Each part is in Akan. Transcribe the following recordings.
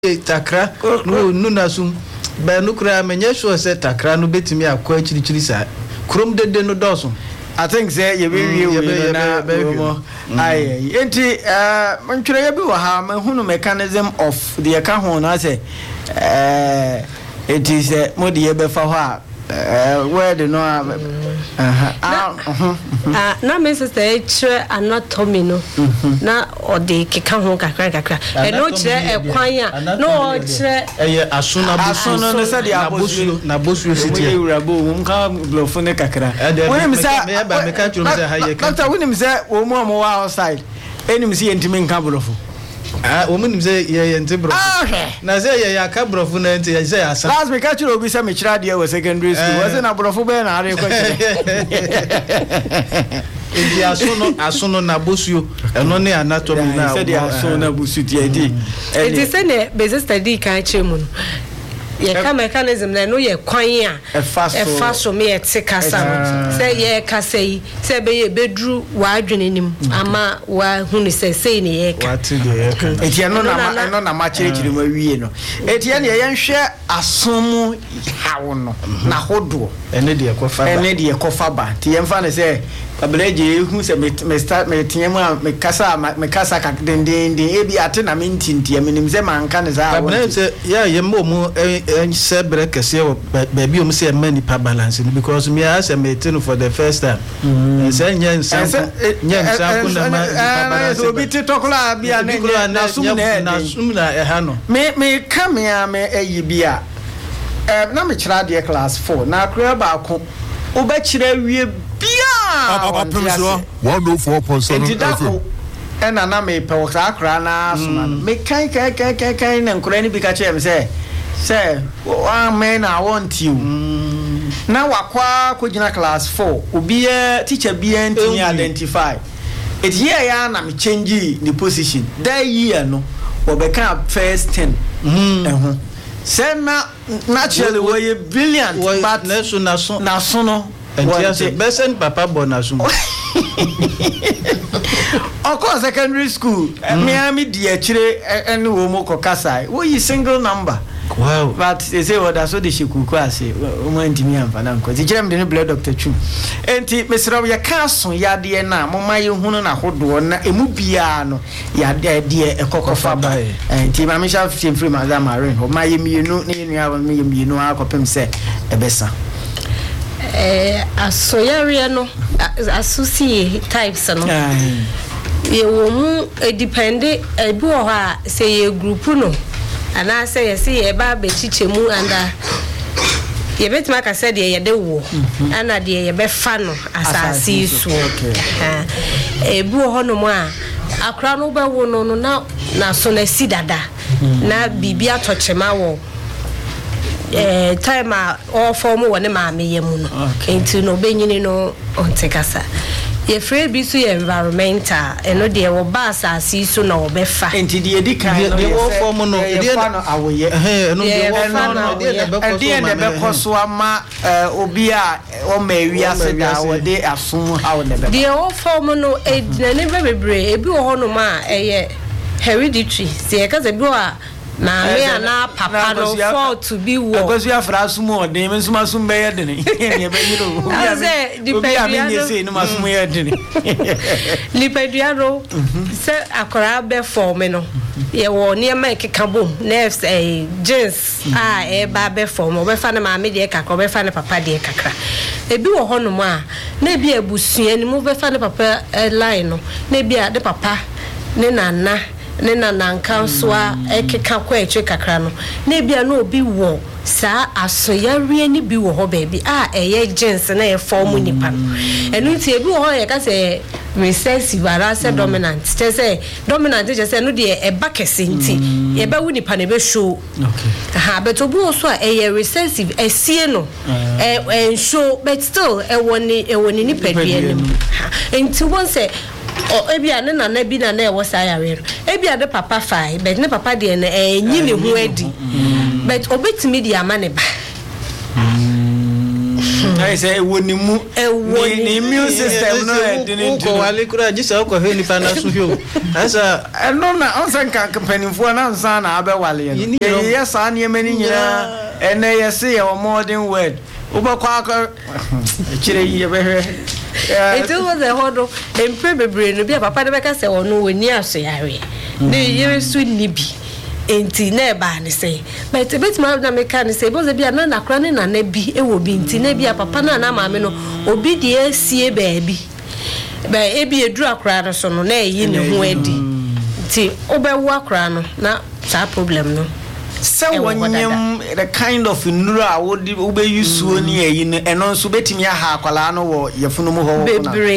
takra no nasum ba no kura menye sure say takra no betimi akwa chirichiri sa krom dede no doso. I think say you be na ai enti ntwere ya bi wa ha mahunu mechanism of the account ho na say it is mo de ye be fa ho a where the no na me sister chere anatomy no na o de keka ho kakra e no chere ekwan a no o chere asono no say the na bosu city e urabo um ka blofo ne kakra when me say ba me ka churu say ha ye doctor when me say wo mo wa outside enim say entimi nka blofo woman say ye ente bro na say ye aka brofo na ente ye say asa last me catch obi say me chira there was secondary school was na brofo be na are question ebi asono na bosuo eno ne anatomy na say the asono na bosu tie di e say ne base study kan chemu no ye ka mechanism na no ye kwan a e so me ete kasa say ye kasa yi say be ye bedru wa adwenenim ama wa hunu say ne ye ka eti no na ma chirechiri ma wie no eti ne ye nhwe asomu hawo no na hodo ene de kofa ba ti ye mfa ne say abeleje hu se me start me tiemu me kasa ka dendende e bi ate na me ntintie me nim se manka ne za abeleje se ya ye mo se brekese ba bi o mo se mani pa balance because me as me tin for the first time se nyensan na ma so bi titokla bia na sum na e ha no me kamea me eyi bia na me kira de class 4 na akra ba ko obekira wie bia 104.7 FM ena na me pe wo akra na suma me kai na nkura ni bi ka che me say one man I want you na wakwa ko gina class 4 obi teacher bi enti identify it year ya na me change the position that year no obeka first 10 say na naturally we brilliant but na so no and best papa bonasu of course secondary school me di akire ene wo mo kokasai wo yi single number. Wow. But they say what that's what they should say. Woman to me and Fananco. The gem didn't blood Dr. Chu. Enti Mr. Ya Castle, ya dear na, Mamma, you huna hodo na emubiano, ya dear a cock of faba. And Timamisha came free Madame Marin, or my you know, you know, our copim say a bessa. A soyariano, associate types, and you will depend a boa, say a group no. And I say, a baby chichemu and ye bet make I said ye de wo and na de ye be fa no asase so e bu ho no mo a akra no be wo no na so na si dada na bibia tochema wo time all form wo ne ma me ye mu no enti no benyini no ontekasa ye free bi so ye environmental eno de wo ba asase so na wo be fa enti de edika de wo form no de fa no awoye no de wo form no de be koso ama obi a o ma wiase da wo de asom ha wo de be de wo form no na ne bebre ebi wo ho no ma eye hereditary se ka se bi wa na me ana papa no fall to be war because you afra sumo de me suma sum be yede ne ye be yiro obi a me say no masum yede ne lipeduaro se akora be form no ye wo ne ma keka bom nerves jeans e ba be form o be fa na ma me de kakra o be fa na papa de kakra ebi wo hono mu a na ebi abusua ni mu be fa na papa line no na ebi a de papa ne nana ne nananka so a ekeka kwa eche kakra no na bia na obi wo saa asoyare ni bi wo ho baby eye jeans na e form nipa enu ti ebi wo ho ye ka se recessive ara se dominant te se dominant je se no de e ba kese nti ye ba wu nipa na be show okay but obi wo so a eye recessive esie no show but still e woni nipa dua ni nti won se ebia ne nana bi na e wo sa yare ebia de papa fai but ne papa de na enyi ne ho adi but obetimi de ama ne ba I say wonimu ni immune system no didn't go wale kura jisa ko he ni pa na so hio asa no na onsan ka kampanifo na onsan na abewale ye yes an ye mani nyina ene yes ye modern word ubakwa ka chire ye behwe it was a hodo empe bebre no bia papa de beka se ono woni aso yare ne yere su ni bi enti na ba ne say but bit ma na meka ne say boze bia na nakra ne na na bi e wo bi enti na bia papa na na maame no obi de asie baabi ba e bi eduru akra no so no na eyi ne ho adi enti obewu akra no na sa problem no se wonyem the kind of nura would ube yusu oni eyi eno nso betimi aha akwala no wo yefunu mu ho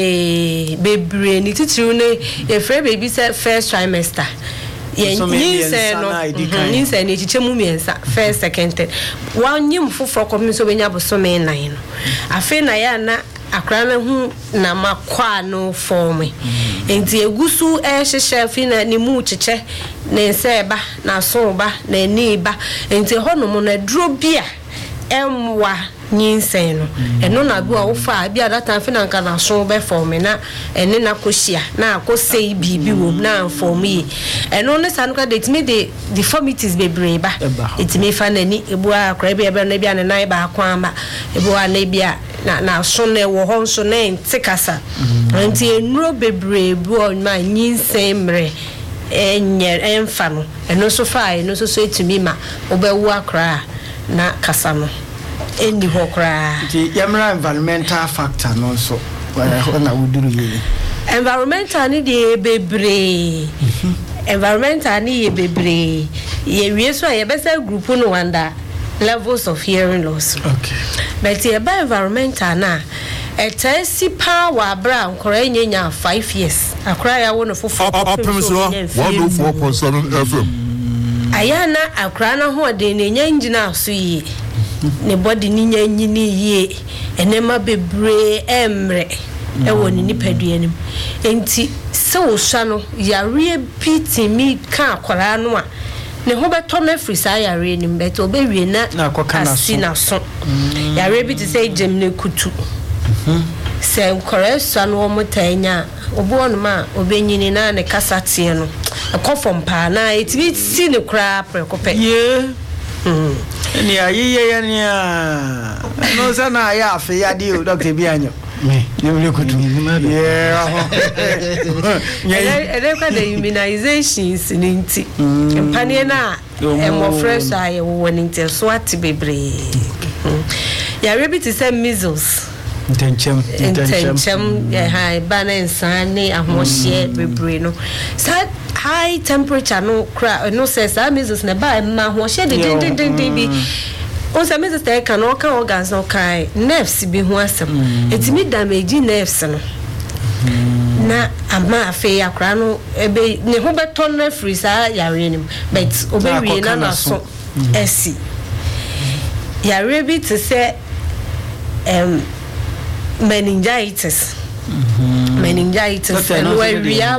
bebre ni titiri ne ye free baby say first trimester ye nyinse no nyinse ni chichemu miensa first second third wanyim foforo komi so benya bosome 9 no afi na ya na akra na hu na makwa no form enti egusu ehhehhe fi na ni mu chiche na seba na so ba na ni ba enti hono na duro bia emwa nyinsen no eno na go a wo fa bia data fi na nka na so be form na ene na koshia na akosei bibi wo na form yi eno ne sanuka de timi de deformities bebre ba etimi fa na ni ebu akra bia be na bia ne nan ba akwan ba ebu na bia na so na wo ho so na ntikasa enti enuro bebre bu on ma nyinsen mre enye emfa no eno so fa eno so etimi ma obewu akra na kasa no eni hokra ti yamra environmental factor no so na wuduru ye environmental ni de bebre environmental ni ye bebre ye wie so ye besa group no wanda levels of hearing loss okay but ye ba environmental na etesi power bra nkora nyenya 5 years akora ya wo no fofo apemso 104.7 FM ayana akora na ho de nyenya ngina so yi ne body ni nyanyi ni yie enema bebre emre e woni ni padua nim enti se wo swa no yare pitimi ka akwara no a ne ho beto na free sa yare nim beto obewie na asi na so yare bi ti say gemne kutu se nkore swa no mo tanya obo no ma obenyini na ne kasa tie no ekofom pa na etibi si ne kra prekope ni ayiye ni no sana ya afi ya di Dr. Bianyo ni mlekutu yeah ele kwa the immunizations ninti empane na emo fresh aye wo ninti so ati bebre ya rebi to say measles intention high balance and ahoshe bebre no sad high temperature no cra no says that measles na ba ma ahoshe de bi on say measles dey can organs no kai nerves bi ho asem etimi damage nerves no na ama afi akra no ebe ne ho beto na free sa yare nim but obewie na so esi yare bi to say meningitis meningitis and where we are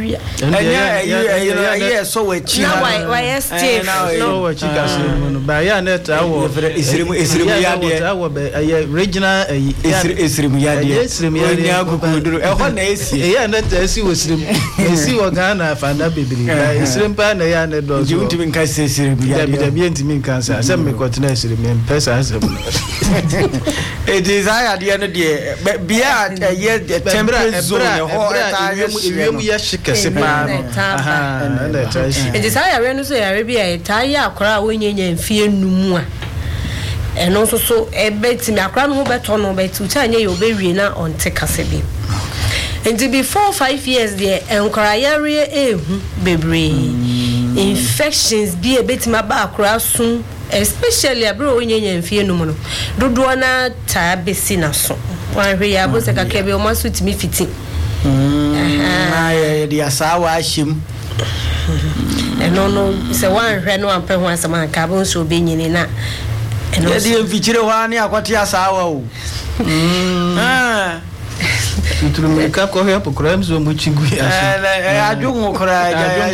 yeah so we chi why stiff no we chi gas no ba ya net awo isirimu ya de awo be regional isirimu ya de nya guguduru e ho na esi ya net esi wo isirimu esi wo Ghana fanda bibiri ba isirimu pa na ya net do so you ntimi nka isirimu ya de bi ntimi nka sa asem me kotena isirimu pesa asem e desire de no de bia ye temperature zone ho ewiem ya shikese pa aha na tashi e desire we no so ya bia e taye akora wonyenya mfie numu a eno so so e betimi akora no ho beto no betu cha anye yo bewie na onte kase bi and before 5 years there enkora yare ehu bebre infections bi e betima ba akora sun especially abro onyenye mfie numu no dodo na ta besi na so wanhwe ya bo se kakra be o maso timi fiti ya dia sawa ashim no se wanhwe no ampe ho asama ka bo so benyini na ya dia mfichire ho ani akwati asawa o Tuturu me ka ko he apokora mzo mo chigu ya adwo kora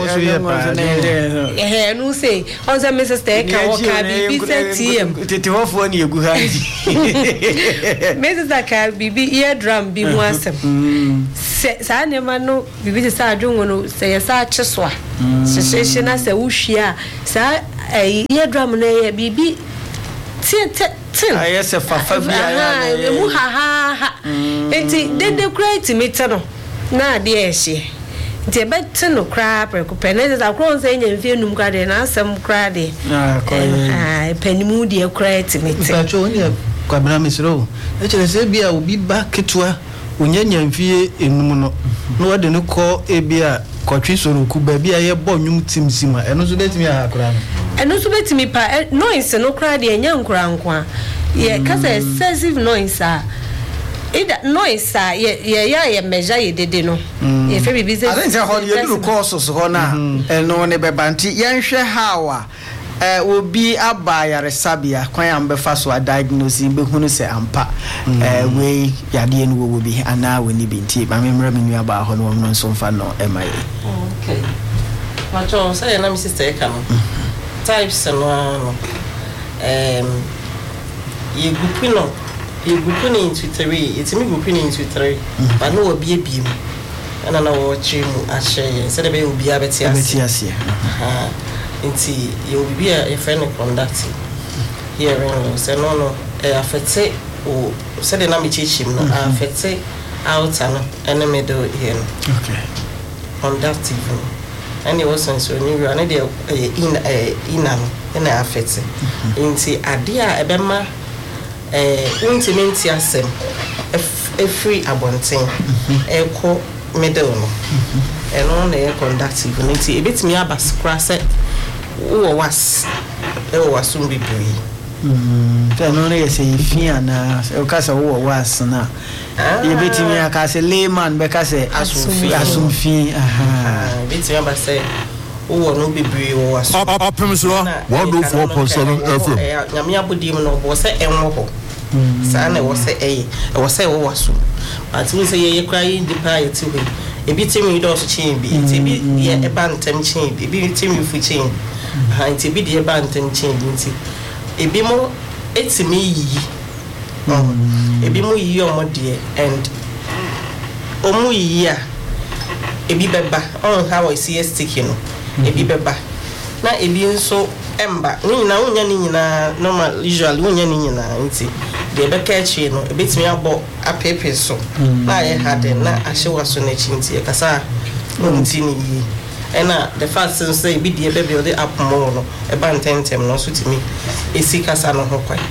no say on say Mrs. Teka waka bibi setiem tete hofo na egu ha Mrs. Teka bibi ear drum bi mu asem sa ne ma no bibi sa adwo no say sa chisoa se na se wuhia sa ear drum na ye bibi tin ayese fafa bia mu ha enti dede create meter no na de ehye enti bet no kra preko peneze za kro nse nya mfie num kra de na asem kra de penimu de create meter ba cho ni kwabra misro e chere se bia obi ba ketwa onyanya mfie enum no no wode ne ko ebia kotwe soro ku ba bia ye bo nwum timsima eno so betimi akra no eno so betimi pa noise no kra de nya nkura nkwa ye kasa excessive noise ida noise ye measure ye dede no ye fe bibi I think how you do courses ho na eno ne bebanti ye nhwe hawa obi abaya sabia kwan ambe fa so diagnose be hunu se ampa we yade enu wo bi ana we ni binti ma memra menu aba ho no no so fa no emaye okay macho say na mi sister ka no types no ye gupu ni into 3 it's me gupu ni into 3 but no obi ebiem ana na wo chimu ahye say be obi abeti ase nti you be a friend conducting here in say no affect o say the na me chichim no affect out and middle here okay conductive and it was so new and they in and affect nti ade a ebema intimate asem free abonten eko middle no and on the conductive nti e betimi abas krase wo was wasum bibiri te no ne say fia na o ka say wo was na e betimi aka say layman be ka say asumfi betimi abas say wo no bibiri wo was opemsro 104.7 FM nyame abodim no bo say enwo ho sa na wo say wo say wo wasu ati wo say ye kra yi dipa yeti ho ebi timi do so chin bi tibi ye ebantem chin bi ebi timi fu chin nti bi de bantem chin nti ebi mo etimi yi ebi mo yi omode and omu yi a ebi beba on how I see stick you know ebi beba na ebi nso emba ni nyina wonya ni nyina normal usually wonya ni nyina nti de be ka chi no ebetimi abo apepe so na ye hade na ahye waso na chi nti e kasa nti ni yi ena the first say bi de be build up more no e ba ntentem no so timi esi kasa no ho kwai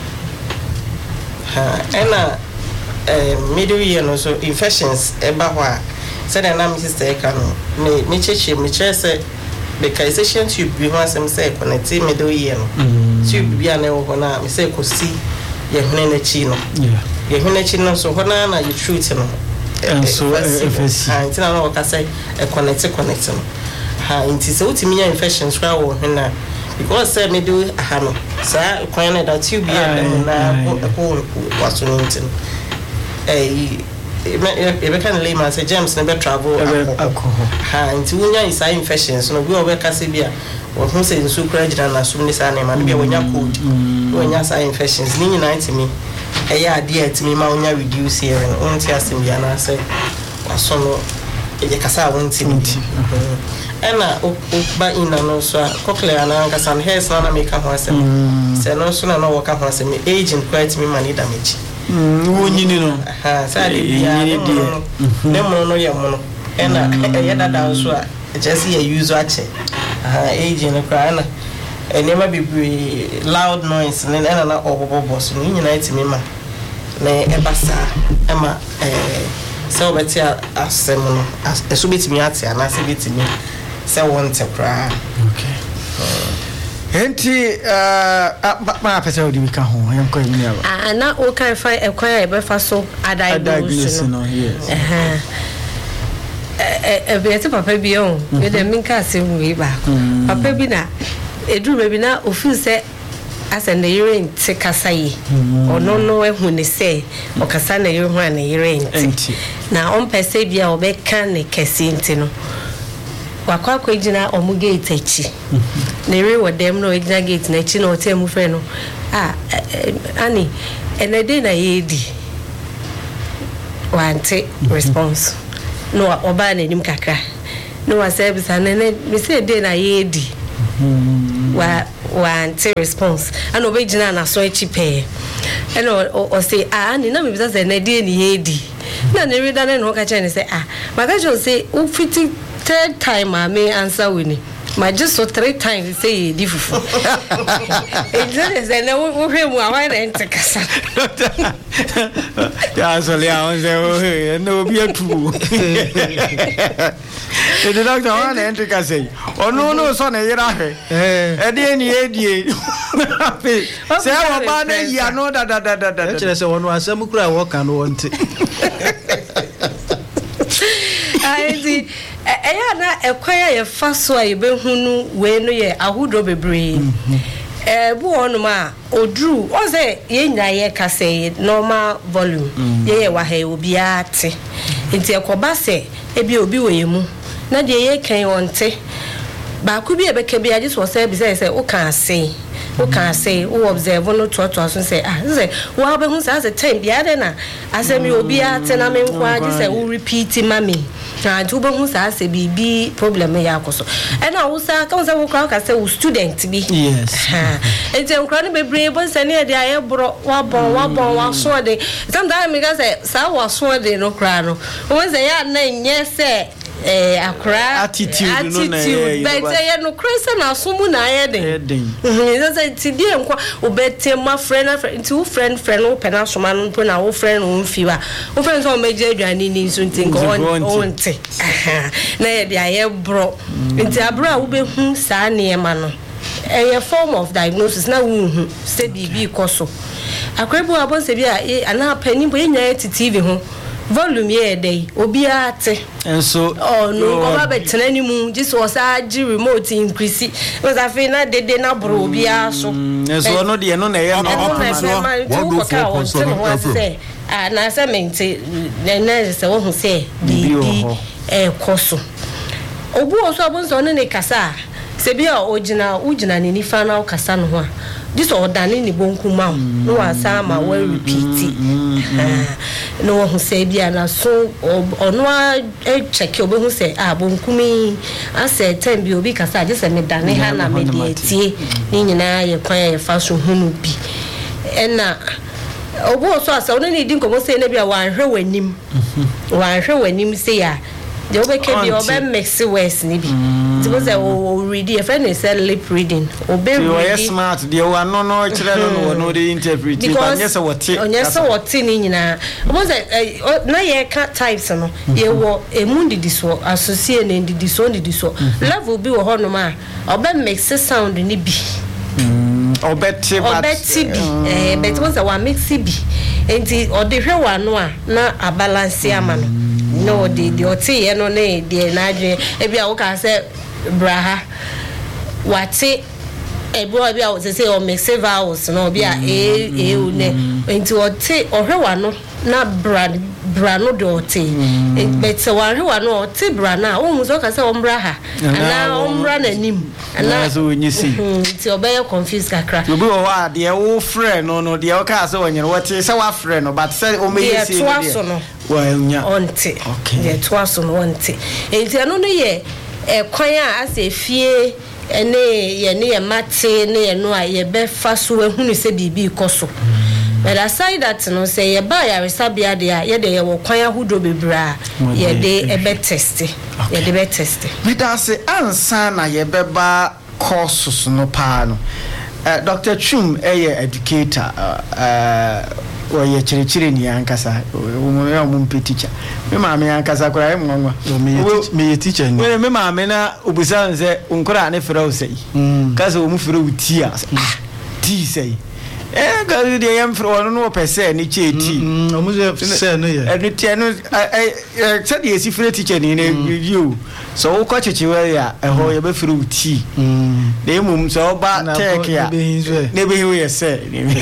ena middle year no so infections e ba ho a said na my sister e ka no me cheche me chese because session tube bi ho asem say connect middle year no tube bi ana ho na me say ko si ye hune na chi no ye hune chi no so ho na you treat no so nti na no ka say e connect no nti so utimi ya infections kwa wo hena because say me do no sa kwan na that tube bi na ko waso nti ebe kan layman say James na be travel alcohol nti wonya isa infections no bi obeka se bia wo hu se nsu kra gina na sum ni sa na ma bia wonya cold wonya sa infections ni nyina ntimi eya ade atimi ma wonya reduce here no onti asem bia na say waso no e kasa wontimi ena ba ina no so cochlear na kasa na hair na make ho asem se no so na no work ho asem aging quite me money damage wonyini no sa de bia ne mo no ye mo no ena e dada so a just ye use ache aging no cry na enema bibiri loud noise ne na obobobo so ni nyina itimi ma na e basa ema so beti asem no eso betimi ate ana se betimi se wonte kra okay enti ma pese odi bi ka ho yam ko ni aba na o kan fa e kwa e be fa so diagnose no yes beti papa bi on we dem nka asem wi ba papa bi na eduru bi na ofi se asa na yere nti kasa yi ono no ehu ne se o kasa na yere hu na yere nti na on pese bia obeka ne kesi nti no wakwa ko gina omu gate achi na yere wodem no gina gate na achi na otemu fe no ani enede na yedi wante response no oba na nim kakra no wasebisa na me say dey na yedi wante response and obegina na so achi pe and o say ani na me bisa say na dey ni yedi na ne read na no ka chen say maka jo say o fiti third time me answer we ni ma just so 3 times say di fufu e say na wo hwe mu awan na entekasa ya so le awon say o no bi atu e the doctor awan na entekasa no so na yira hwe e de ni edie say wo ba na ya no da e chere say wono asem kura wo kan wo nte ai eya na ekwaya ye faso a yebehunu we no ye ahudo bebre bu onuma odru o se ye nya ye kase normal volume ye wa he obi ate nti ekoba se ebi obi we mu na de ye kan wonte ba ku bi ebeke bi agi so se bi se o kan say o observe no to so say say wo be hu say time bi ade na asemi obi ate na me nkwa agi say wo repeat mami na tu be hu say bibi problem ya akoso e na wo say kan say wo ka say wo student bi yes enti nkra no be bring bo say na de aye bro wa bon so de sometimes me ga say sa wa so de no kra no wo say ya na nye say akra attitude no na but say no crazy na sumu na ayeden say ti die nkwa obete ma friend nti wo friend wo pena soma no na wo friend wo mfiwa wo friend so meje aduane ni so nti nko onte na ye dia ye bro nti abro a wo be hu saa ne ma no a form of diagnosis na wo hu se bibi koso akrebu abon se bia ana pani bo nya TV ho volume ye dey obi ate enso no oba betena ni mu just was agi remote increase was afi na dede na bro obi aso enso no de no na ye no na se mente na se wo hu se bibi koso obu oso abonso no ne kasa se bia ugina ni nifa na kasa no ho a this ordani ni bonku ma no wasa ma we repeat no hu say bia na so ono check obi hu say bonku mi ase time bi obi kasa je se me dane ha na me de tie ni nyina ye kwan ye fa so hunu bi ena obo so asa oni ni din ko mo say na bia wan hwe wanim say ya the obe ke bi obe mix words ni bi suppose o read your friend is lip reading obe reading you are smart the one no kire no dey interpret but yes what ni nyina suppose na ye ka types no ye wo emu didi so associate na didi so level bi wo hono ma obe mix sound ni bi obeti bi but once wa mix bi enti o de hwe wa no a na a balance ama no the oti ye no ne de na adwe e bia wo ka se braha wate e bro bia wo se o mix vowels no bia u ne enti oti ohwewa no na bra no de oti but se wa hwewa no oti bra na wo mu so ka se o braha ana o bra na nim ana so nyisi ti obey confuse kakra obi wo wa de wo friend no de o ka se wonyere wote se wa friend no but se o me yesi no nya onte de twaso no onte enti ano no ye kwan a ase fie ene ye ne ye mate ne ye no a ye be fa so ehunu se bibi koso but aside that no say ye ba ya resabia de a ye de ye wo kwan ahudo bebra ye de ebe test ye de be test we da say ansa na ye be ba courses no pa no Dr. Chum educator oye chirichiri ni ankasa o teacher me ma me ankasa kora e nwanwa me teacher ni me ma me na obusa nse nkora ne frɛ o sei kasa o mu frɛ o ti a ti sei Gari de yam for no pese ni cheti. Omo se no ye. Enu tie no said the sifre teacher ni review. So wo kwa chechi we ya eho ye be firi uti. De mum so ba take ya. Ne be hu ye se.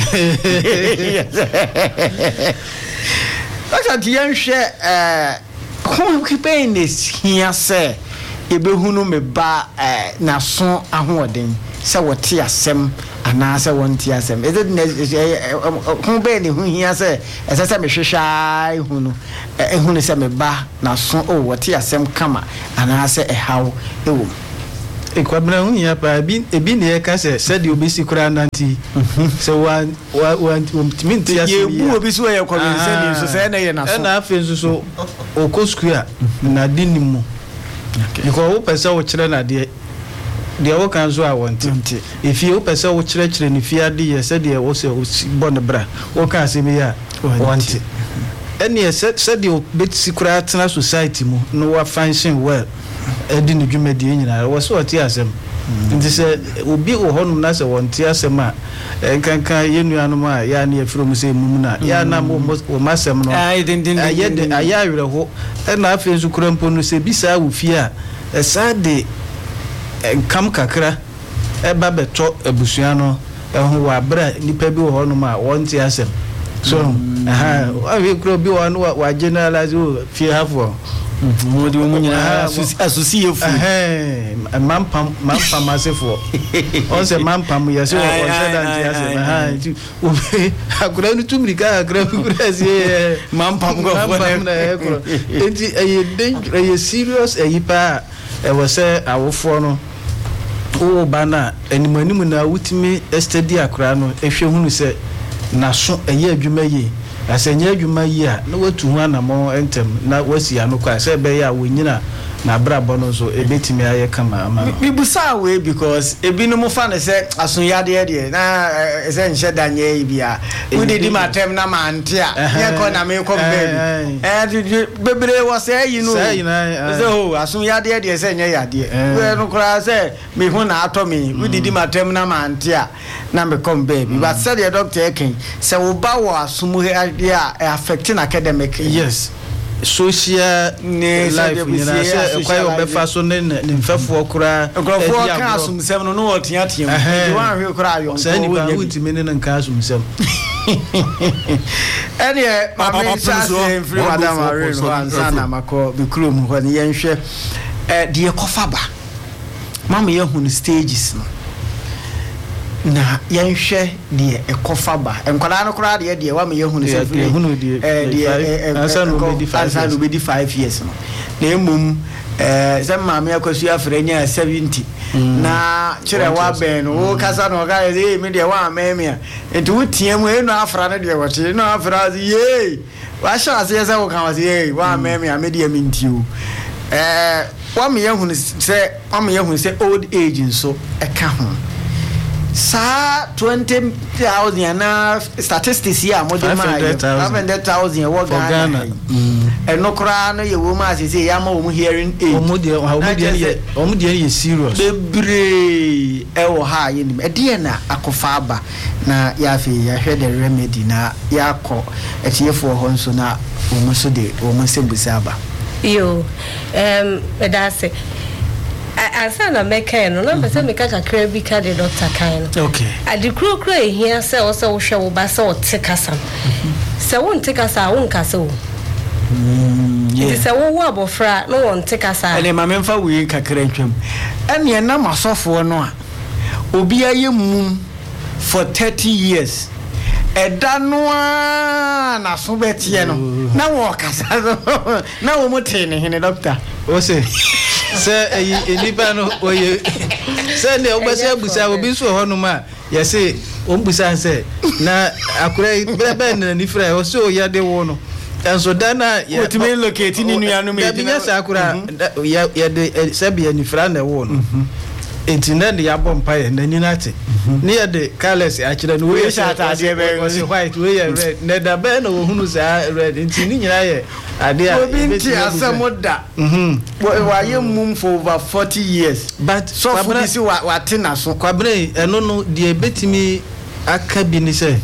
Asa ti yan hwe ko kipen ne hia se e be hu no me ba na so ahoden se wote asem ana se wonte asem is it hu be ne hu hia se ese me hwehwai hu no hu ne se me ba na so wote asem kama ana se haw ewo ekwabra hu hia pa ebi ne ka se de obisi kura nanti se wa minti asem ye bu obi so ye kwa se ni so se na ye na so na afi so okosku na dinimu because wo pese wo kire na de wo kan so a wonte if you pese wo kire ni fi ade ye se de wo se bo ne bra wo kan se me ya wonte ene se de beti kura tena society mu no wa function well edi ne dwumadi nyina wo so oti asem nti se obi wo honum na se wonte asem a enkanka yenuanom a ya na efro mu se mum na ya na mo masem no ayede ayawre ho na afi so kura mpo no se bisa wo fi a esade kam kakra eba beto abusua no ho wa bra nipa bi wo honum a wonte asem so afi kura bi wo no wa generalize fi hafo modi wo munyina asusiye fu mampam asefo on se mampam ya se o se dan ya se o akura nu tumrika akura kura se mampam go na e kuro enti e danger e serious e yipa e wo se awofo no o bana animanimu na wutimi study akura no ehwe hunu se na so eye adwuma yi asenya adwuma yi a na watu hu anamo entem na wasi anokwa se be ya wonyina na brabo no so ebetimi aye kama ama mi busa we because ebinu mo fa ne se asunyade de na se nche danye bia we dey di matem na mante a ye ko na me ko baby bebre wo se yi no se ho asunyade de se nya yade we no kra se me hu na ato me we dey di matem na mante a na me come baby but said the doctor ken se wo ba wo asumu de a affecting academic yes social life ni na se kwa yo be fa so ne mfefo okura ogrofo kan asumsem no no otia tiam di wan hwe okura ayo se ni ba wuti me ne nka asumsem ene mama chase free madam arena wan sana mako be krom ho ne yenhwe de ekofa ba mama ye hu stages no na yenhwe de ekofa ba enkwala no kura de wa me ye hu ne se free ansa no be di 5 years no na emum se mama yakosu afrenya 70 na kire wa ben no kasa no ga me de wa amemia enti wutie mu enu afra ne de wote no afra ye wa sha se wo kan wa ye wa amemia me de mintiu wa me ye hu se old age so e ka ho sa 20,000 na statistics here modern 500,000 wo Ghana eno kra no ye wo ma se ya ma wo mu hearing aid omudie ye serious bebre e wo ha ye nim e de na akofa aba na ya fe ya hwe the remedy na ya ko etiefo ho nso na wo mu so de wo mu sembusa aba yo edase asana meka no na pese meka kakra bi ka de doctor kan no okay adi krokro ehia se wo se wo hwe wo ba se wo tekasa se wo ntekasa wo nkasa wo yes se wo wo abofra no wo ntekasa ene ma memfa wi kakra ntwam ene na masofo no a obi aye mum for 30 years eda no na so betie no na wo kasa na wo mote ne hene doctor o se enipa no oye se ne obese abusa obi so hono ma ye se ombusa se na akura bebe na ni fra o so ya de wo no enso dana ya otime locate ni nuanu me de ya sa akura ya de sabia ni fra na wo no entina de ya bompa ye na ni nate ni ya de colors a kire no we shata de be white we red na da be na wo hunu sa red entini nyira ye ade a obinti asamoda wa ye mum for over 40 years but so for this wa tena so kwabre eno no de betimi aka bi ni sɛ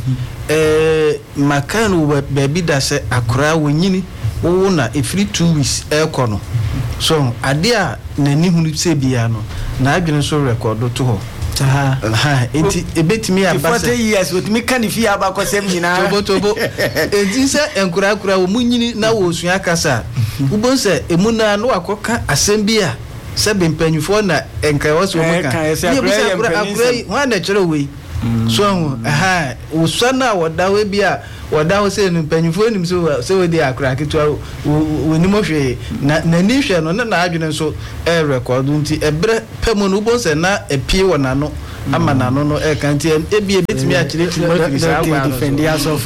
makan wo baabi da sɛ akora wonyini wo na every 2 weeks ɛkɔ no so ade a n'ani hunu sɛ bia no na adwene so record to hɔ enti ebetimi aba sɛ 40 years wotimi kan fi aba kɔsɛm nyina tobo enti sɛ enkura wo munyini na wo sua kasa ubon sɛ emuna no akɔka asɛm bi a sɛ bempanyufo na enka wo so mu ka ye bi sɛ akura ho na kyerɛ wei so wo sana woda we bi a woda wo sɛ mpanyufo nim sɛ we di akura ketwa wo nim hwe na ni hwe no na adwene so record nti ebre pemu no ubon sɛ na epie wona no ama na no kanti ebi betimi a kyerɛ timothy sa wa defend yourself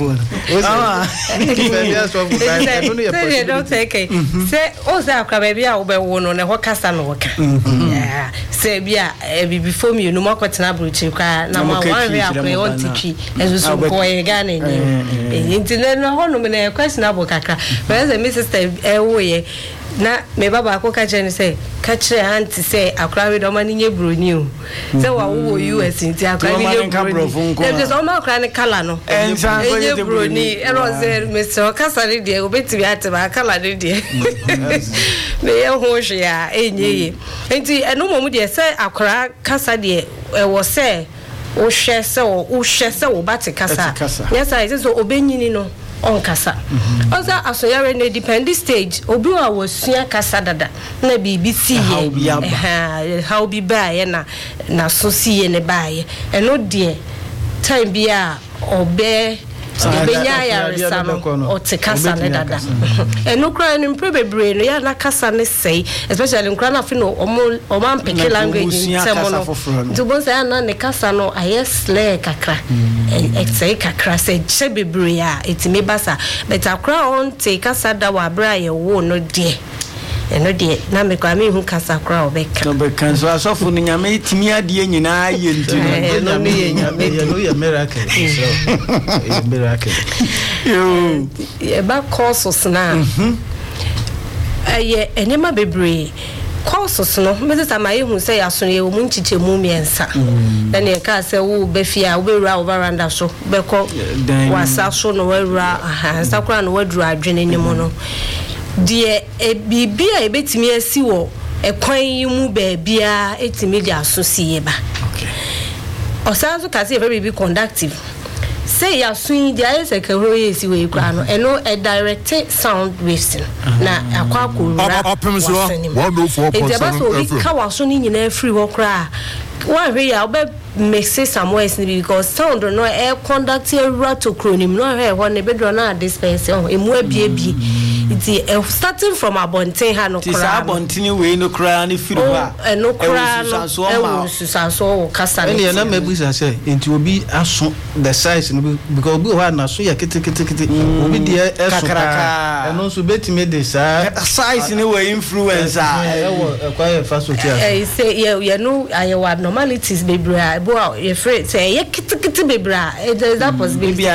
defend yourself no no ye don't take say o say akra ba bia wo be wo no na ho kasa no woka say bia before me no makotena brochi kwa na ma wan we akra won titwi esusu ko ye ga na ni nti no ho no me na question abo kakra but say my sister wo ye na me baba ko ka kyerɛ say ka kyerɛ auntie say akra we do ma ni nye broni o say wa wo US nti akra ni nye broni e so ma akra ni kala no nye broni e ro say me so kasa ni de obeti bi ateba kala ni de me ye ho hwe ya enye ye nti eno momu de say akra kasa de e wo say wo hwe say wo bate kasa yes I say so obenyini no on kasa oza asoyare na depend stage obi wa wosua kasa dada na BBC ye how bi ba ye na so si ye ne ba ye eno de time bia obe benya ya resano o te kasa ne dada eno kra ni mprebebre no ya na kasa ne sei especially nkra na fi no o man pick language ntemo no to bon say na ne kasa no ayesle kakra sei kakra se chebebre ya etime basa but akra on te kasa da wa bra ye wo no de eno de na me kwa me hu kasa kra obeka no be kan so asofo no nyame timi ade nyina ye ntino no me ye nyame no ye miracle so miracle yo e ba courses na aye enema bebre courses no me say ma ye hu say aso ye mu nchiche mu miensa na ne ka say wo be fia wo be wura overanda so be ko wasa so no wura sakura no waduru adwene ni mo no die bibia ebetimi asi wo ekwan yi mu baabia etimi dia so siye ba okay osanso ka say very be conductive say ya sun dia ese ka horo yesi we kra no eno a direct sound waves na akwa korura apemso 104.7 FM ka waso ni nyina free wo kra wa hwe ya obe mix some ways because sound no air conduct to chronim no he ho ne bedro na dispense emu abie it's starting from abonten ha no kra ti abonten we no kra ni firu ha no kra no susanso kasa ni na mebusa say enti obi aso the size no because obi ho na so ya kete obi de eso ka eno so betime de size ni we influencer kwa e fa so tia say you know ayewa abnormalities bebra bo you afraid say ye kete bebra that possibility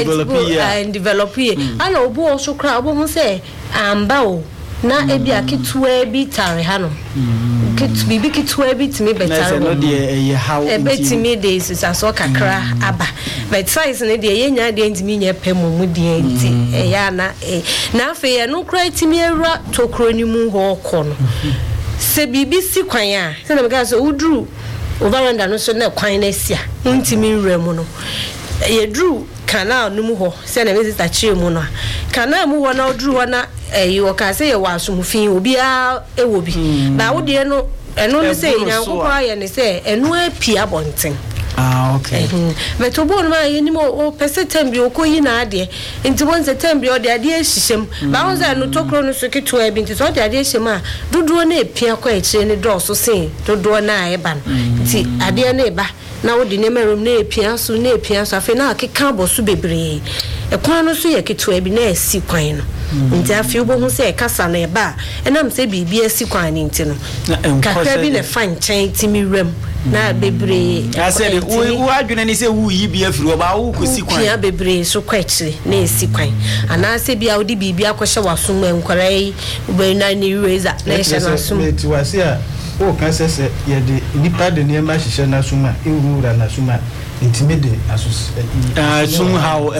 and develop here and obo also kra obo ho say amba o na ebi akitwa bi tare ha no bibi kitwa bi timi betare no de how betimi de so kakra aba but size ne de yenya de ntimi nya pemu mu de enti ya na afi ya no kra timi ewra tokro ni mu ho kɔ no se bibi si kwan a se na mega so udru overanda no so na kwan na sia ntimi nwra mu no ye dru canal no mu ho se na mezi tachire mu no canal mu ho na odru ho na yo ka se ye wasumfin obi a ewo bi ba wo de no eno no se nyanko kwa ye ne se eno apia bonten okay but obo no ma ye ni mo o pese tembi okoyi na ade nti won se tembi o de ade ehihiem ba won se no tokro no so keto abi nti so de ade ehihiem a dodo na apia kwa ekire ne do so se dodo na eba nti ade na eba na wo de ne merum na apia so afi na akeka abosu bebre ekwan no so ye keto abi na esi kwan no nti afi obo hu se kasa na eba enam se bibia esi kwan ni nti no kakra bi ne fa nchen timi rem na bebre I said wo adwene ni se wu yi bia firi oba wo kosi kwan ya bebre so kwachire na esi kwan ana se bia wo di bibia kwhye wasom enkorai ube na ni razor na hye na som ti wase a o kan sese ye de nipa de ne ma hye na som a ewura na som a intimate asus somehow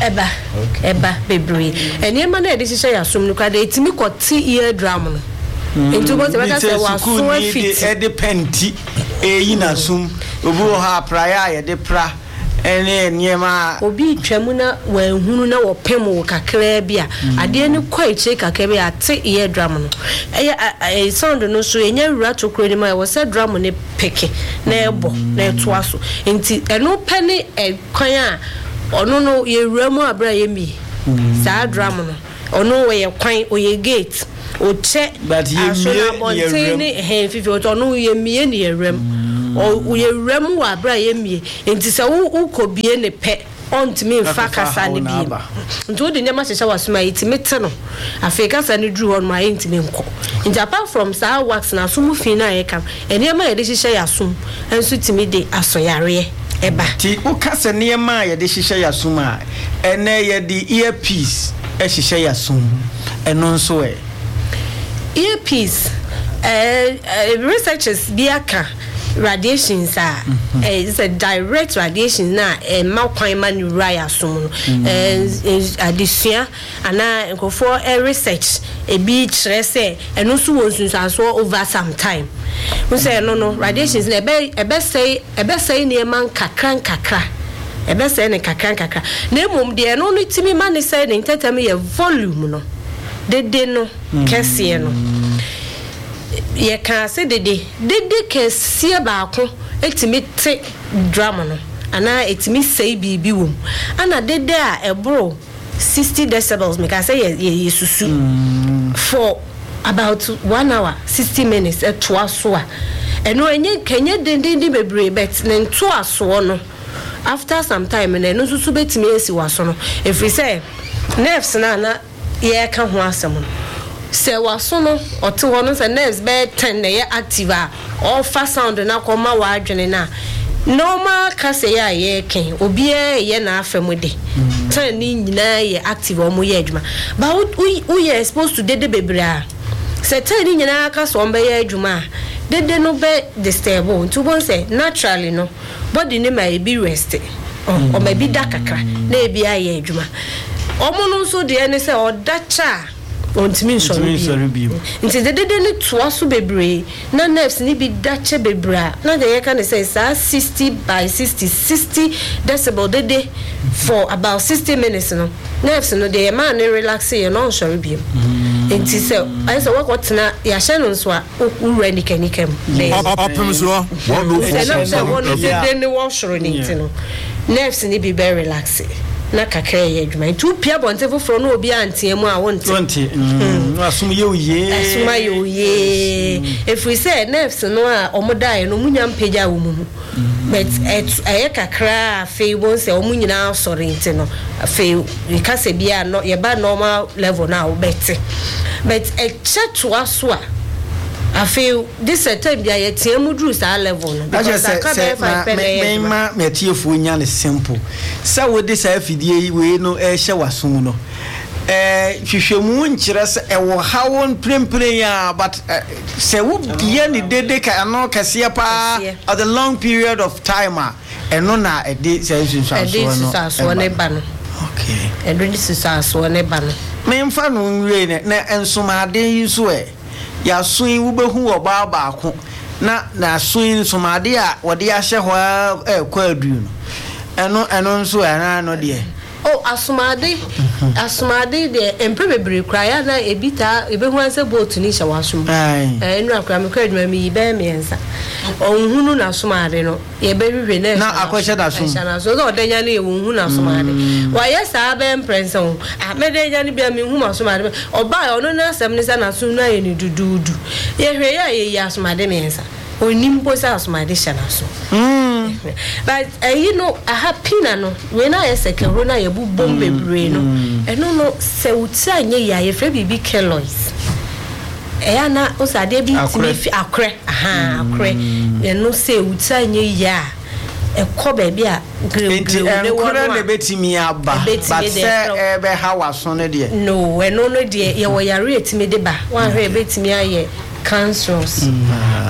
eba bebre eniema na edisi hye asum no kwada etimi kwoti ear drum no enti bo se baka se wa so afiti e depenti eyi na sum obu ha prayer ye de pra ene niema obi twam na wanhunu na wopem wo kakra bia ade ne kwai che kakra bia ate ear drum no e sound no so enya wura tokro ni ma wo se drum ne peke na ebo na eto aso enti eno pene kwan a ono no ye wura mu abra ye mi sa drum no ono we ye kwan o ye gate o che but ye mi he fifi o no ye mi ne ye rem o ye rem wa abra ye mi enti se wo kobie ne pe ontimi mfa kasa ne bi nto de nyama hyehyɛ wasoma yitimi te no afeka sa ne dru hon ma yintimi nko nti apart from sa wax na so mu fi na ye kam enema ye de hyehyɛ yasum enso timi de asoyare eba ti o kasa niema ye de hyehyɛ yasum a ene ye de earpiece hyehyɛ yasum eno nso earpiece researchers biaka radiations are it's a direct radiation na malkwan manura ya sum no adisua ana nkofo research e bi kire se eno so wonsunsanso over some time we say no radiations na ebe say ne man kakra ebe say ne kakra na emom de eno no timi man ne say ne ntetam ye volume no dede no kese no ye kan se dede kese baako etimi te drama no ana etimi sei bibi wom ana dede a ebro 60 decibels me ka say ye susu for about 1 hour 60 minutes to aso a eno enye kenye dende bebre bet ne to aso no after some time na eno susu betimi esi waso no efri say nerves na ye ka ho asem no se waso no ote ho no se nerves be 10 na ye active a all fast sound na koma wa adwene na normal kase ya ye ken obi ye na afemude tan ni nyina ye active o mo ye adwuma but we are supposed to dede bebra se tan ni nyina kase o be ye adwuma dede no be disturb to bon say naturally no body ni ma e bi rest o ma bi da kakra na e bi aye adwuma o mo no so de ne se o da cha ontimi nsori bi nti dede ne toaso bebre na nerves ni bi dache bebra na de ye can say 60 by 60 decibel dede for about 60 minutes no nerves no de man relax ye no nsori bi nti se I say wakotena ya hye no nso a ura ni kanikem apem so one dede ne wo shoro ni nti no nerves ni bi be relax na kakra ye adwuma tu pia bonte foforo no obi antiemu a wonte asum ye oye if we say nerves no a omodai no munya mpagya wo mu but eye kakra fe won say omunyina sori nti no fe we ka se bia no ye ba normal level na wo beti but e cheto aso a I feel this time bia ye tiemu dru sa level no because I can't me tiefo nya ne simple sa wo de sa afidie we no e hye wasum no hwehwemu nkire se e wo hawon prempre ya but se wo bia ni dede ka no kase pa at the long period of time eno na e de se nsunso no ba no okay e de nsunso ne ba no me mfa no nwie ne na ensumade yi so ya suin wo behu oba baako na suin somade a wode ya hye ho kwa adu no eno nso ana no de asumade de emprebebre kraya na ebita ebehu anse boat ni hye wasum enu akra me kwa adwuma mi be miensa onhunu na asumade no ye be hwehwe na akwahye da sum so so odenya na ye onhunu na asumade wa yes a be emprensa o amedenya ni bia me hu asumade oba ono na asem ni sa na sum na ye ni dududu ye hwe ye asumade miensa onimbo sa asumade hye na so but you know a happy na no when I second na ye bu bombe bre no no se uti anye ya ye fre bibi kelois na osade bi timi fi akre akre no se uti anye ya ekọ baabi a grem ne wo na betimi aba but se ebe ha waso ne de no no de ye wo yare etimi de ba wa hwe betimi aye cancers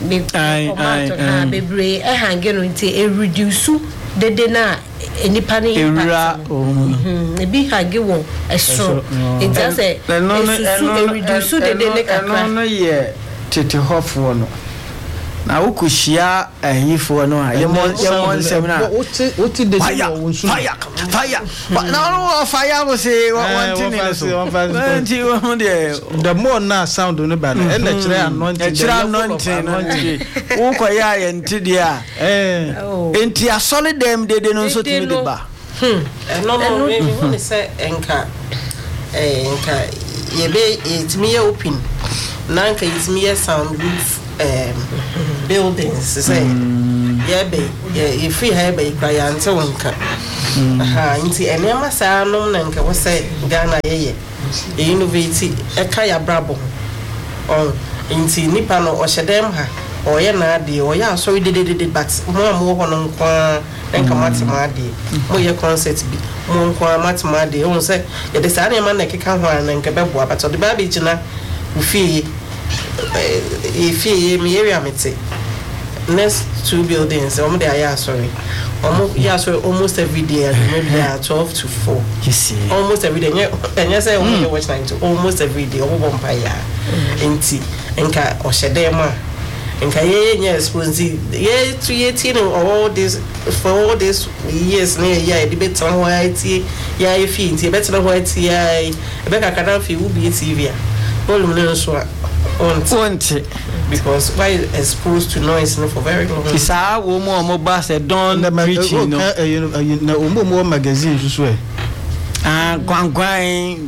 be command ha bebre hange no nti e reduce dede na enipa ne impact e bi hange wo eso it just say reduce dede ne kakra no ye tete hofo no na ukushia ahifo no a yemon seminar oti de fire no fire we say one thing the more na sound no bad e na kire anointing wo ko ya ye ntide a enti a solid dem dede no so timi de ba no we say enka yebe itimi ya open nanka itimi ya sound roof buildings say if we have a cry until nka nti enema saa no nanka wo say Ghana ye innovate e kaya brabo on nti nipa no o hyedem ha o ye na ade o ya so de but mo ho no nka nka matima ade mo ye concert bi mo nka matima ade o say ye de saa na na keka ho na nka bebo abato de ba be gina ufi if me area mete next 2 buildings they are sorry almost every day maybe 12 to 4 you see almost every day and you say you watch 9 to almost every day vampire enti enka oshedema enka ye exposed ye to ye tin all this for all this years na ye dey better white ya ye fit ye better white ya e be ka kada fi u bi TV a volume no so want because why exposed to noise for very long time. Isa wo mo ba se don preaching no na mo magazine so e gwangwan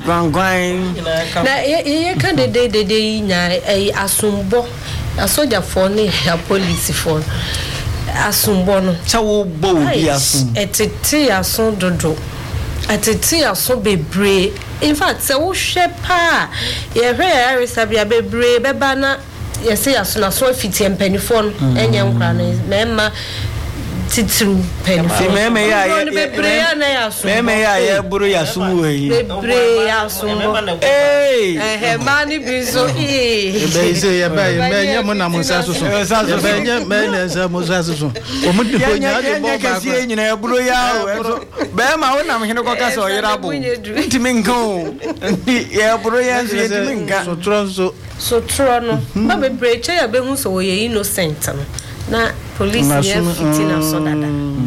na ye kan de nya asumbo asoja for ne ya police for asumbo no cha wo bo bi asum etete asun dodo atete aso bebre in fact se wo hwe pa ye hwe ya resabia bebre beba na ye se aso na so afiti empanifo no enye nkra no mema titru penifo meme ya meme ya buru ya sumu we bebre ya sumu mani bizo be se ya ba menye mo na musa so menye menye za musa so o mu de nya de bo ba ko nyina ya buru ya be ma wona me hene ko ka so yira bo ntimi nkan ya buru ya so ntimi nkan so trono ba bebre che ya be hu so ye innocent na police ye fitina so dada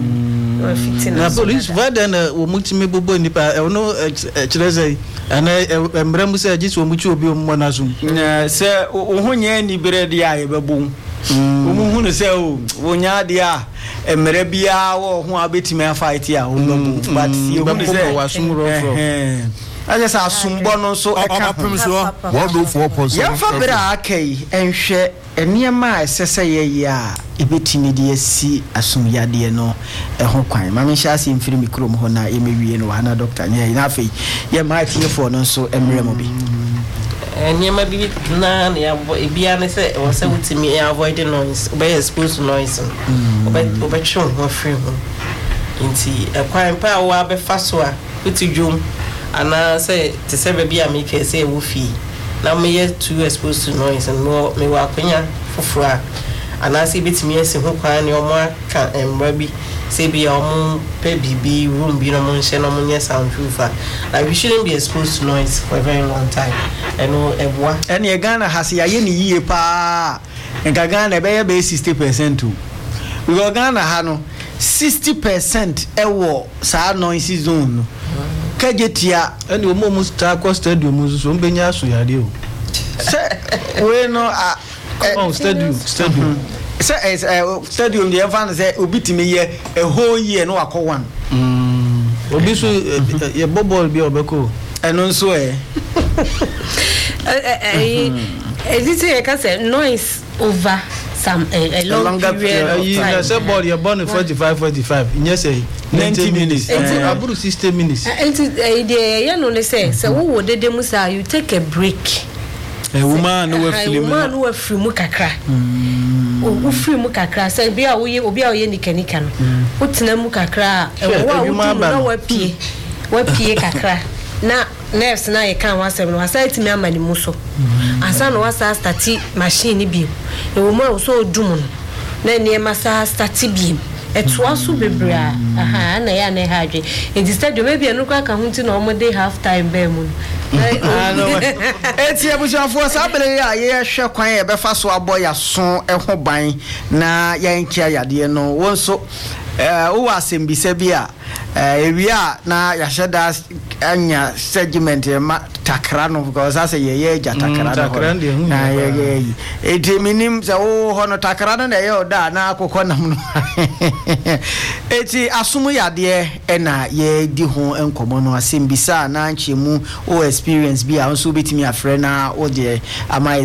na police vada na wo mutime bobo nipa e no kireze ana emra musa agisi wo muchi obi mo na so se wo hunya ni brede ya ye bebo wo mu hu no se wo nya de a emra bia wo ho abetime fight ya wo bebo but ye hu no se wa sumro aje sa asumbo no so eka pemso 104.7 ya fa bra akai enhwe eniema esese ye ya ebetimi de asi asumyade no ho kwan ma me hya se mfiri mikrom ho na emewie no wana doctor nya ina afei ye ma tie fo no so emremo bi eniema bi na ya ebia ne se o se wutimi avoid noise be exposed to noise obe chon ho free ho nti kwan pa wa be faso a utidwom ana say to say baby am make say wo fi na me yet too exposed to noise and no me wa kwanya fofora ana say betimi ese ho kwan ne omo aka emra bi say be omo pe bibi room bi no mo nche no mo nye soundproofer like we shouldn't be exposed to noise for a very long time and no ebwa ene e Ghana hase ya ye ni yie pa enka Ghana be ye be 60% too we go Ghana ha no 60% ewo sa noise zone no kajetia ene omo mu star cost stadium so mbenya aso yade o se we no stadium se stadium de fan se obitimi ye a whole year no akọ one obi so ye bobol bi obeko eno nso this is can say noise over some a long period you say ball you born 45 yes say 90 minutes aburu 60 minutes the you know say wo dede musa you take a break a woman no we film mu kakra o film mu kakra say bia wo ye obi a wo ye nikanika no wo tena mu kakra e wo a wo na wa pie kakra na nerves na ye kan wasem no asa etimi amani mu so asa no wasa start machine bi e wo mo so dum no na ne masa start bi etwa so bebra aha na ya na ha dwe in stadium maybe enu ka ho na omo dey half time be mu eti abushafo sabele ya ye hwe kwan ye be fa so abo ya so ho ban na ya nkia yade no wonso wo asembisa bi a ewia na ya sheda anya segment ma takra no because as ye ja takra no na ye eti minim se wo ho no takra no na ye oda na akokọ nam no eti asumu yade na ye di ho enkomo no asembisa na nchemu o experience bi a nso betimi afre na o de ama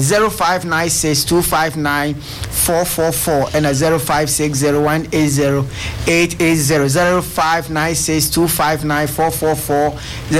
0596259444 and 0560180880 0596259444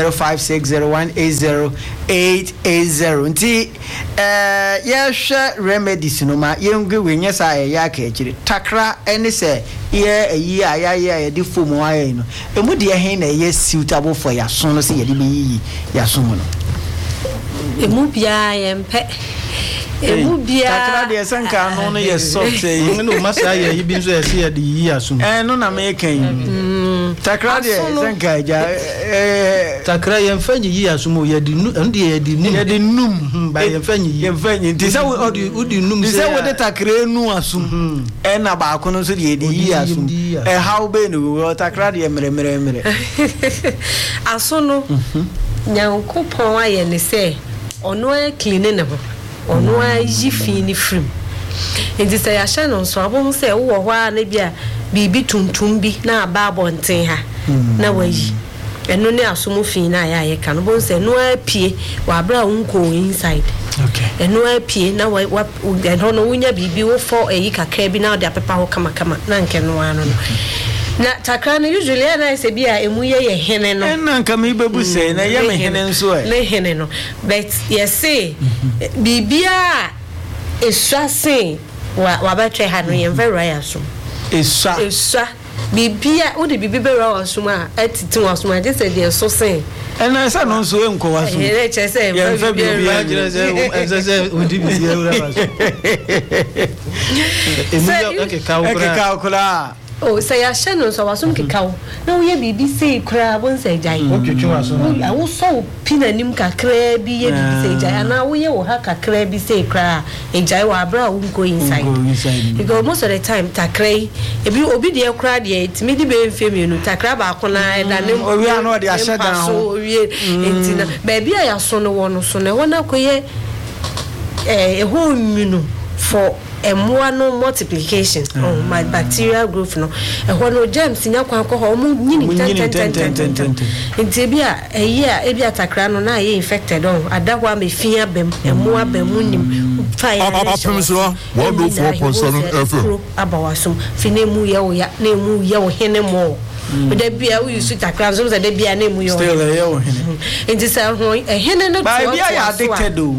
0560180880 nti ye hwe remedies no ma yengwe wenye sa ya ka ejire takra ene se ye ayi aya di fomu ayi no emu de hen na ye suitable for ya so no se ye de bi ya so no emu bia ye mpe emu bia takra de sanka no ye soft e no masa ye yi bi nso ye se ye de yi aso no na me kan takra de sanka ja takra ye mfanyi yi aso mo ye di ndu ye di num ba ye mfanyi nti se udi num se wo de takra nu aso na ba ko no so de di yi aso how be no takra de mere aso no nyankopon aye ne se ono e clean ne ho ono ayi fini frim enti se ya hye no so abon se wo ho a na bia bibi tuntum bi na aba abonten ha na wayi eno ne asomo fin na ya ye kan bon se no apie wa bra unko inside okay eno apie na wa eno no wunya bibi wo for eyi kakra bi na de apepa ho kama na nke no ano no na takra no usually na se bia emu ye hene no na nka me bebu se na ye me hene nso e le hene no but yes say bibia esase wa betwe ha no ye very rare so eswa bibia wo de bibi be rare so ma atiti wa so ma je se de so sen na esa no nso enko wa so ye che se bibia jere se odi bi ye ura ba so emu ya ka ukra oh say ya hye no so wasum kekawo na wo ye bibi sei kra bon say jai otwetwe waso na wo so pinanim kakra bi ye bibi sei jai na wo ye wo ha kakra bi sei kra ejai wa bra wo go inside because most of the time takra ebi obi de kra de itimi di be mfemi no takra ba ko na da ne owi ano de ahye dan ho owi entina ba bia ya so no wo no so na wona ko ye ho nwunu for no multiplication my bacterial growth no no germs nya kwa ko mo nyini ten nti bia ebi atakra no na ye infected on adahwa me fia bem emoa bem nim fire apemso 104.7 FM abawasum fine mu ye wo ya na emu ye wo hene mo da bia we use takra so da bia na emu ye still ye wo hene nti sa ho hene no to bia ya addicted o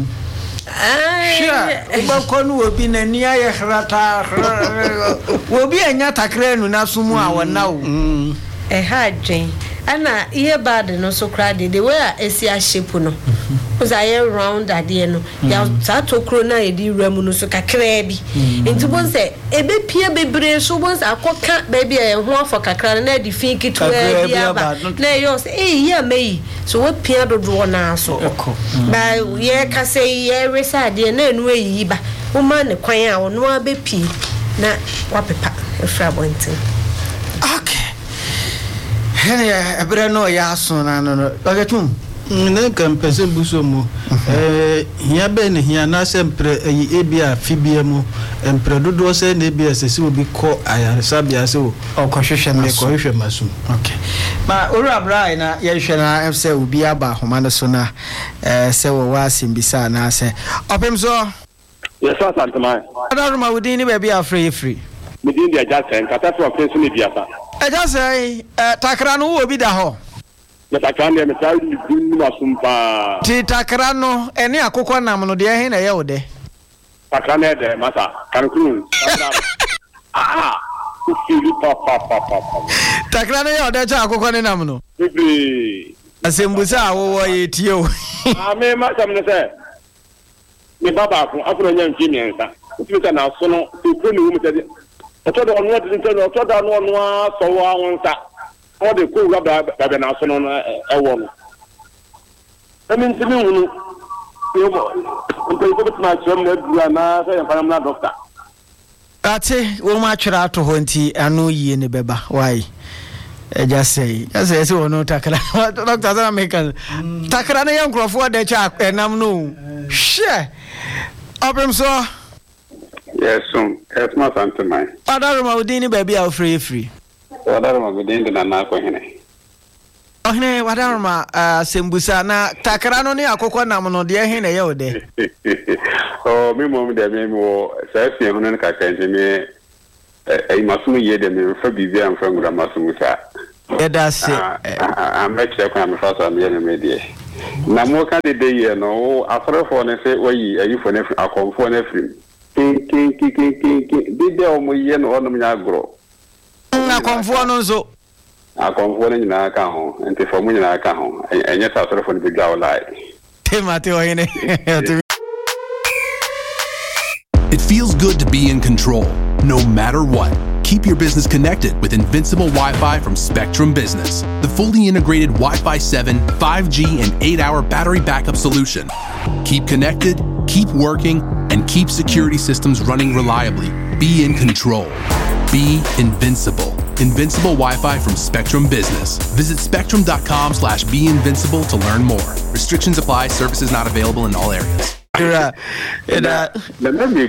ubakonu obi na ni aye hrata obi anya takra nu na sumu a wona o ha dwen ana ye bad no so kra de way esi a shape no cuz aye round ade no ya sa tokro na e di ramu no so kakra bi enti bon se ebe pie bebre so bon se akoka ba bi e ho afọ kakra na di fin kitu e bi aba na yo se ye mei so we pie dodo na so ba ye ka se ye resade na enu eyi ba wo ma ne kwan a ono abe pie na wapepa efra bontin okay ebere no ya so na no ogetum ne kan pese buso mu hia be ne hia na se mpre ebia fibia mu mpre dodo se ne ebia se obi ko ayaresa bia se o kohwehwe na so kohwehwe masu okay ma ora brai na ye hwe na se obi aba homa no so na se wo wa simbisa na se opem so yes sir santama adaruma wudi ni ba bia free midin dia jasen kata so ofensu ni biasa eja say takra no wo bi da ho na takra ne me sai ni masumpa ti takra no ene akokọ nam no de he na ye wo de takra ne de masa kankuru ku fili pa takra ne ye wo de cha akokọ ne nam no bibi Asembusa wo ye tio. Me ma sam ne say. Me baba ko afro nya mfi miensa. Uti na so no ko ni wo mutade. Oto do no de nte no oto da no no so wa wonsa. O de ko ba ba na so no e wo no. Emi ntimi hunu. Yo mo. Nko ko bitma chom na dua na say fa na doctor. Ate wo ma twera to ho nti anu yie ne beba. Why? Just say we no takra. Doctor Zana American. Takra na yan krofo de cha enam no. Share. Abram so. Yes, it's my son to mine. Adaruma udini baby a free. Adaruma udini na na ko hene. Ohne wadaruma sembusa na takra no ne akokọ nam no de hene ye ode. Oh, me mom de me wo say fie ho ne ka kan me masumu ye de me fa bibia am fa ngura masumu sa. That's it. I'm actually going to first on the media. Na mo ka de ye no afro for ne say oyi ayi for ne akonfo ne free. King. Did they omo ye no ono nya agro. Na akonfo no so. Akonfo ne nyina aka ho. Enti for mo nyina aka ho. Enye sa afro for ne bigla o lie. Temate o hene. It feels good to be in control, no matter what. Keep your business connected with Invincible Wi-Fi from Spectrum Business, the fully integrated Wi-Fi 7, 5G, and 8-hour battery backup solution. Keep connected, keep working, and keep security systems running reliably. Be in control. Be invincible. Invincible Wi-Fi from Spectrum Business. Visit spectrum.com/beinvincible to learn more. Restrictions apply. Services not available in all areas. Let me